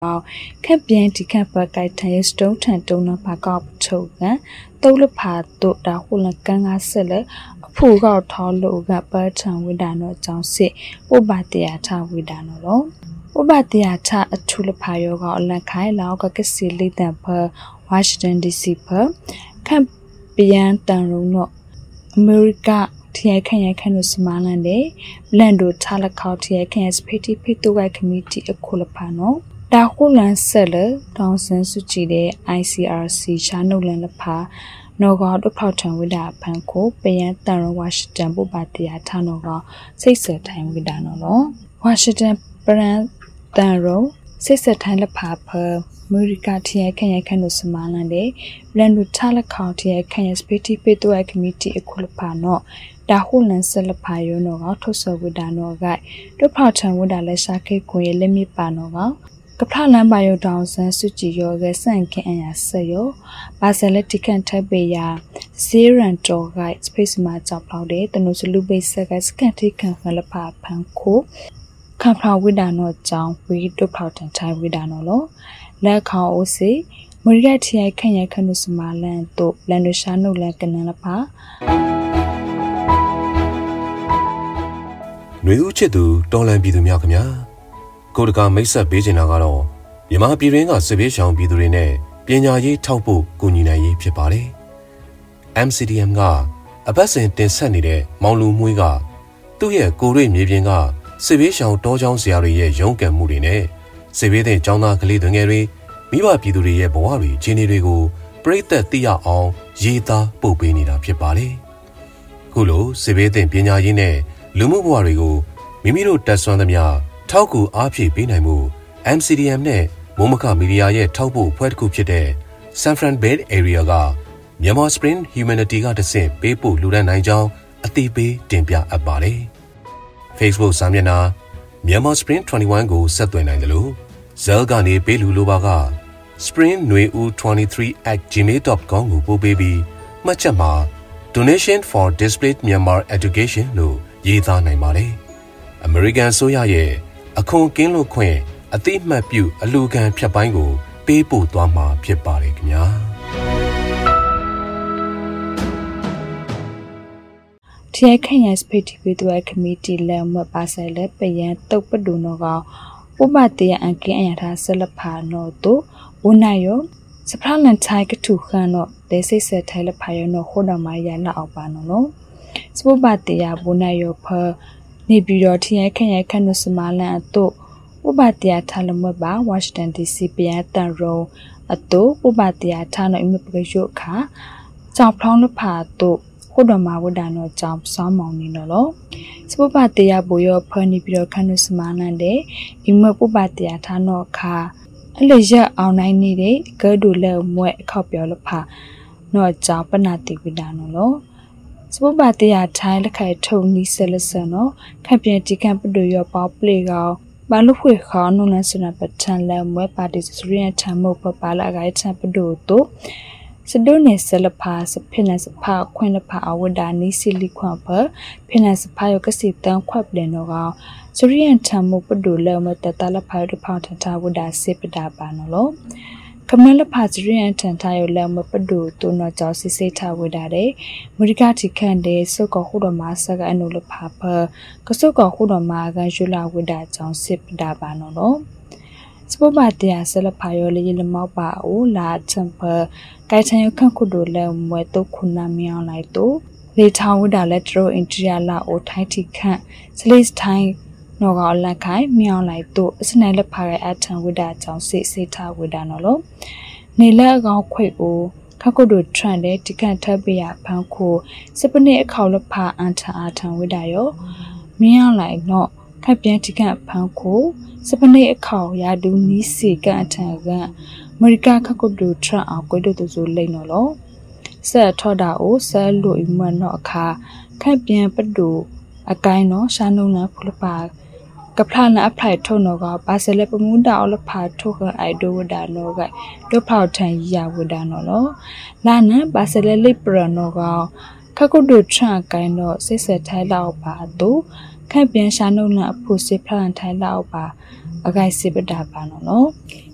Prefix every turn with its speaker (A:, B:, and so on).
A: แค่เพียงที่แค่ประกายไทยสโตนทันตรงนั้นพากอบโชกันตู้ละพาตัวดาวหุ่นกันงาเสลผู้ก็ทอลูกกับเปิดทางวิดานจองสิอุบัติเหตุทางวิดานลอุบัติเหตุทางทุลพายก็ลังขายแล้วก็เกษียณแต่เพอวอชิงตันดีซีเพอแค่เพียงตังรุ่งอเมริกาที่ไอ้แค่ยังแค่นุสมาลันเดแลนดูทาละเขาที่ไอ้แค่สเปติพิตัวไอ้คอมมิตี้คุลพานดาวหุ่นเสลทองเซนสุจีเด ICRC ชาโนลันละพานอกจากด้วยพาวทางวิดาพันโคไปยังตันวอชิงตันบุบาติยาทานอกจากสิเสถานวิดานอลวอชิงตันปรันตันโรสิเสถานละพาเพออเมริกาที่ไอ้แค่ยังแค่นุสมาลันเดแลนดูทาละเขาที่ไอ้แค่สเปติพิตัวไอ้คอมมิตี้คุลพานดาวหุ่นเสลพายนอกทศวิดานอกด้วยพาวทางวิดาและชาเกคุยเลมิปานอกกับพระนันบายดาวสันสุจิโยเกสังเกอันยาเสยบาเซเลติกันทับเบียซีรันโจไกสเปซมาจับเราเดตนุสลูเบสกสกันที่ขังขันละพาพังคุข้าพระวิดานอจางวิดุพระทันทายวิดานอโลและเขาโอซีมริยาที่ไอขันยาขันุสมาแลนโตแลนดุชานุแลนกันนันละพา
B: หน่วยอุจิตุตอนแลนปีตุเมียขมยาကိုတကမိတ်ဆက်ပေးချင်တာကတော့မြန်မာပြည်တွင်းကစစ်ဘေးရှောင်ပြည်သူတွေနဲ့ပညာရေးထောက်ပို့ကူညီနိုင်ရေးဖြစ်ပါတယ်။ MCDM ကအပတ်စဉ်တင်ဆက်နေတဲ့မောင်လူမွေးကသူ့ရဲ့ကိုရွေမြေပြင်ကစစ်ဘေးရှောင်တောချောင်းဆရာတွေရဲ့ရုန်းကန်မှုတွေနဲ့စစ်ဘေးတဲ့ကျောင်းသားကလေးတွေငယ်တွေမိဘပြည်သူတွေရဲ့ဘဝတွေခြေနေတွေကိုပြည်သက်သိရအောင်ရေးသားပို့ပေးနေတာဖြစ်ပါတယ်။ခုလိုစစ်ဘေးတဲ့ပညာရေးနဲ့လူမှုဘဝတွေကိုမိမိတို့တက်ဆွမ်းသမျှထောက်ကူအားဖြည့်ပေးနိုင်မှု MCDM နဲ့မိုးမခမီဒီယာရဲ့ထောက်ပို့အဖွဲ့တစ်ခုဖြစ်တဲ့ San Fran Bay Area ကMyanmar Spring Humanity ကတဆင့်ပေးပို့လူဒန်းနိုင်ကြောင်းအသိပေးတင်ပြအပ်ပါတယ်။ Facebook စာမျက်နှာ Myanmar Spring 21ကိုဆက်သွယ်နိုင်တယ်လို့ Zell ကနေပေးလူလိုပါက springnueu23@gmail.com ကိုပို့ပေးပြီးမှတ်ချက်မှာ Donation for Displaced Myanmar Education လို့ရေးသားနိုင်ပါတယ်။ American ဆိုရရဲ့အခွန်ကင်းလို့ခွင့်အတိအမှတ်ပြုအလူခံဖြတ်ပိုင်းကိုပေးပို့သွားမှာဖြစ်ပါတယ်ခင်ဗျာ
A: ที่ไอ้แค่ยังสเปติพิตัวไอ้คอมมิตี้แล้วเมื่อปาใส่และไปยังตกประดูนอกอุบัติเหตุอันเกี่ยงอันทาสลพานอตุอุนายโยสภาพนั้นชายก็ถูกขันเดซิเซไทยละพายนอโคดอมายาละออกปานอสปุบัติเหตุบุนายโยเพอနေပြီးတော့ที่ไอ้แค่ยังခနုစမာလန်အတုဥပတိယထားလမဘာဝါရှင်တန်ဒီစီပြန်တန်ရုံအတုဥပတိယထားနော်အမြပကရုခါကြောင်ဖောင်းလဖာတုခုဒမဝဒနောကြောင်စောင်းမောင်နေနော်စပုပတိယဘူရောဖနေပြီးတော့ခနုစမာလန်တဲ့အမြပုပတိယထားနော်ခါအလရအောင်နိုင်နေတဲ့ဂဒူလဲမွဲအခောက်ပြောလဖာနော်ကြောင်ပနာတိဝိဒါနော်စပုပတိယထိုင်းလက်ခိုင်ထုံနီဆလဆနောခပ်ပြန်တိကန်ပဒူရောပေါပလေကောင်ဘာလို့ခွေခေါနုလဆနာပထန်လဲမွဲပါတီစရီယန်ထမုတ်ပပါလာဂိုင်ချပဒူတိုစဒုန်နေဆလဖာစဖိနစဖာခွင်လဖာအဝဒါနီစီလီခွန်ဖဖိနစဖာယောကစီတန်ခွပ်လေနောကောင်စရီယန်ထမုတ်ပဒူလဲမတတလဖာဒဖောင်းထထဝဒါစေပဒါပါနော်ကမလဖာစရီယန်ထန်ထယောလဲမပဒူတူနော်ကြောစီစိထဝဒါတဲ့မရိကတိခန်တဲ့စုကခုတော်မာဆကအနုလဖာဖကစုကခုတော်မာကယူလာဝဒါကြောင့်စေပဒါပါနော်စပုပတရဆလဖာယောလေလမောက်ပါအိုလာချမ်ဖကိုင်ချန်ယခန့်ခုဒိုလဲမွဲတုခုနာမြောင်းလိုက်တူလေထောင်ဝဒါလက်ထရိုအင်တရီယာလာအိုထိုင်းတိခန့်စလိစ်ထိုင်းနော်ကလက်ခိုင်မြောင်းလိုက်တူအစနိုင်လက်ဖာရဲ့အထံဝဒါကြောင့်စေထဝဒါနော်လို့နေလက်အကောင်ခွေကိုခခုဒိုထရန်တဲ့တိခန့်ထပ်ပြရဖန်ခိုစပနိအခေါလက်ဖာအန်ထအာထံဝဒါရောမြောင်းလိုက်နော်ခပ်ပြန်တိခန့်ဖန်ခိုစပနိအခေါရာဒူနီးစီကန်ထံကအမေရိကခခုဒိုထရန်အောင်ကိုဒိုတူဆိုလိမ့်နော်လို့ဆက်ထော်တာအိုဆဲလူအမနော်အခါခပ်ပြန်ပဒူအကိုင်းနော်ရှာနုံနာဖုလပါကပလာနာအဖလိုက်ထုံနော်ကပါဆလေပမူတာအလဖာထုခအိုင်ဒိုဝဒါနော်ကဒိုဖောက်ထန်ရဝဒါနော်လို့လာနပါဆလေလိပရနော်ကခခုဒိုထရန်ကိုင်းတော့စစ်ဆက်ထိုင်လောက်ပါတူခပ်ပြန်ရှာနုံနာအဖို့စစ်ဖလန်ထိုင်လောက်ပါအကိုင်စစ်ပဒါပါနော်